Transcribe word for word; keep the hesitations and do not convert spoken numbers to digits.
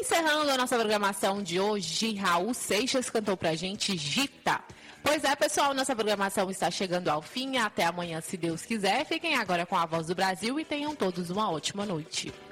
Encerrando a nossa programação de hoje, Raul Seixas cantou pra gente Gita. Pois é, pessoal, nossa programação está chegando ao fim. Até amanhã, se Deus quiser. Fiquem agora com a Voz do Brasil e tenham todos uma ótima noite.